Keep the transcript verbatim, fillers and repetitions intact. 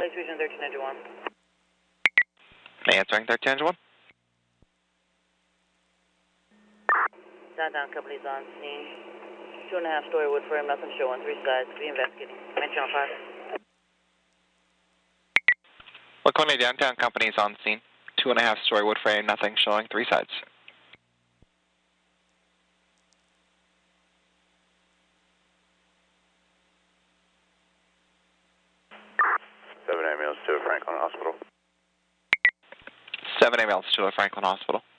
Lake Region thirteen ninety-one. Answering thirteen ninety-one. Downtown company's on scene. Two and a half story wood frame, nothing showing, three sides. Be investigating. Main channel five. Laconia Downtown Company is on scene. Two and a half story wood frame, nothing showing, three sides. Seven ambulance to Franklin Hospital. Seven ambulance to Franklin Hospital.